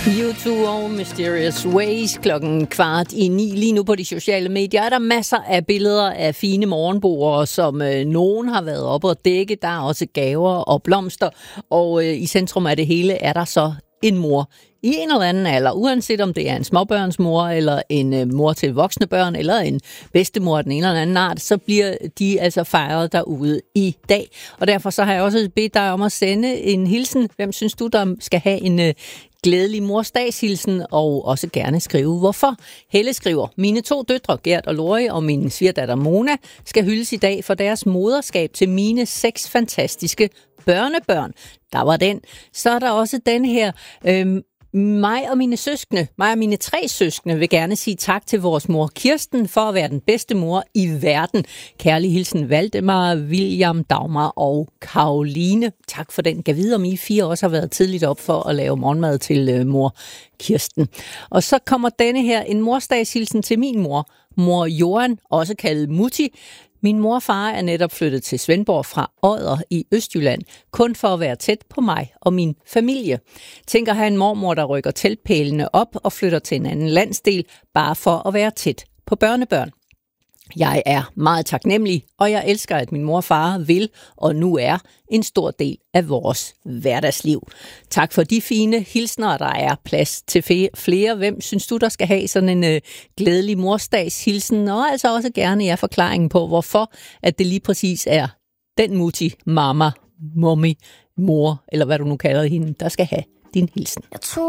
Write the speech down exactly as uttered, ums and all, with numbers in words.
U to og Mysterious Ways klokken kvart i ni. Lige nu på de sociale medier er der masser af billeder af fine morgenborde, som øh, nogen har været oppe og dække. Der er også gaver og blomster, og øh, i centrum af det hele er der så en mor i en eller anden alder, uanset om det er en småbørnsmor, eller en øh, mor til voksne børn, eller en bedstemor af den ene eller anden art, så bliver de altså fejret derude i dag. Og derfor så har jeg også bedt dig om at sende en hilsen. Hvem synes du, der skal have en øh, glædelig morsdagshilsen, og også gerne skrive hvorfor. Helle skriver: mine to døtre, Gert og Lori, og min svigerdatter Mona, skal hyldes i dag for deres moderskab til mine seks fantastiske børnebørn. Der var den. Så er der også den her. Øhm, mig og mine søskende, mig og mine tre søskende vil gerne sige tak til vores mor Kirsten for at være den bedste mor i verden. Kærlig hilsen Valdemar, William, Dagmar og Karoline. Tak for den. Gav vide, om I fire også har været tidligt op for at lave morgenmad til øh, mor Kirsten. Og så kommer denne her, en morsdagshilsen til min mor, mor Johan, også kaldet Mutti. Min mor og far er netop flyttet til Svendborg fra Odder i Østjylland, kun for at være tæt på mig og min familie. Tænker have en mormor, der rykker teltpælene op og flytter til en anden landsdel, bare for at være tæt på børnebørn. Jeg er meget taknemmelig, og jeg elsker, at min mor og far vil, og nu er, en stor del af vores hverdagsliv. Tak for de fine hilsner, der er plads til flere. Hvem synes du, der skal have sådan en øh, glædelig morsdagshilsen? Og altså også gerne jer forklaringen på, hvorfor at det lige præcis er den mutti, mamma, mommy, mor, eller hvad du nu kalder hende, der skal have din hilsen. Jeg tror